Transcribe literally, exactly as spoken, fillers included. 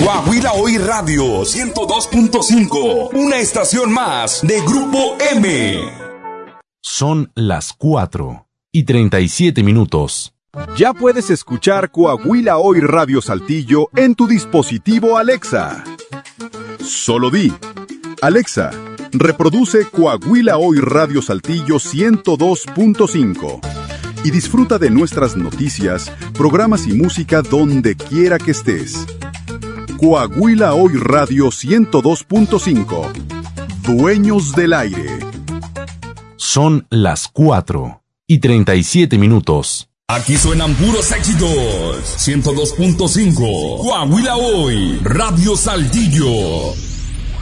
Coahuila Hoy Radio ciento dos punto cinco, una estación más de Grupo M. Son las cuatro y treinta y siete minutos. Ya puedes escuchar Coahuila Hoy Radio Saltillo en tu dispositivo Alexa. Solo di: Alexa, reproduce Coahuila Hoy Radio Saltillo ciento dos punto cinco y disfruta de nuestras noticias, programas y música donde quiera que estés. Coahuila Hoy Radio ciento dos punto cinco. Dueños del aire. Son las cuatro y treinta y siete minutos. Aquí suenan puros éxitos. ciento dos punto cinco. Coahuila Hoy Radio Saltillo.